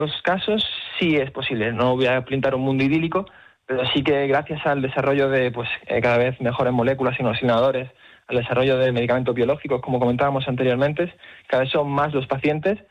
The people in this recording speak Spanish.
Los casos sí es posible, no voy a pintar un mundo idílico, pero sí que gracias al desarrollo de cada vez mejores moléculas y inoxiladores, al desarrollo de medicamentos biológicos, como comentábamos anteriormente, cada vez son más los pacientes